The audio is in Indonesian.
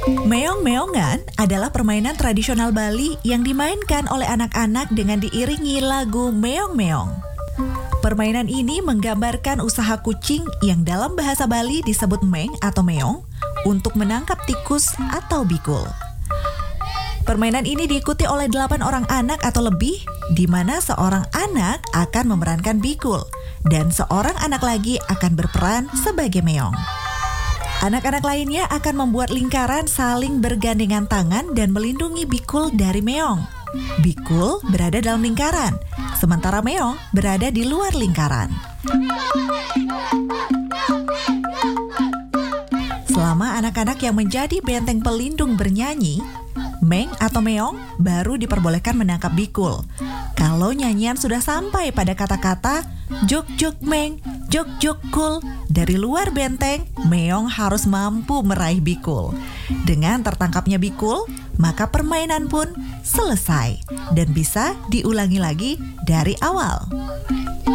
Meong-meongan adalah permainan tradisional Bali yang dimainkan oleh anak-anak dengan diiringi lagu meong-meong. Permainan ini menggambarkan usaha kucing yang dalam bahasa Bali disebut meng atau meong untuk menangkap tikus atau bikul. Permainan ini diikuti oleh 8 orang anak atau lebih, di mana seorang anak akan memerankan bikul dan seorang anak lagi akan berperan sebagai meong. Anak-anak lainnya akan membuat lingkaran saling bergandengan tangan dan melindungi bikul dari meong. Bikul berada dalam lingkaran, sementara meong berada di luar lingkaran. Selama anak-anak yang menjadi benteng pelindung bernyanyi, meng atau meong baru diperbolehkan menangkap bikul. Kalau nyanyian sudah sampai pada kata-kata juk juk meng, juk juk kul, dari luar benteng, meong harus mampu meraih bikul. Dengan tertangkapnya bikul, maka permainan pun selesai dan bisa diulangi lagi dari awal.